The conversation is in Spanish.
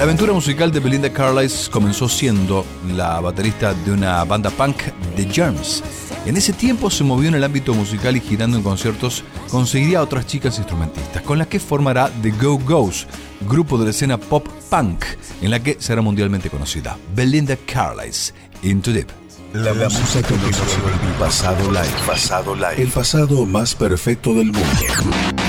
La aventura musical de Belinda Carlisle comenzó siendo la baterista de una banda punk, The Germs. En ese tiempo se movió en el ámbito musical y girando en conciertos conseguiría a otras chicas instrumentistas, con las que formará The Go-Go's, grupo de la escena pop punk, en la que será mundialmente conocida. Belinda Carlisle, Into Deep. La música que nos resuelve el pasado live. El pasado más perfecto del mundo.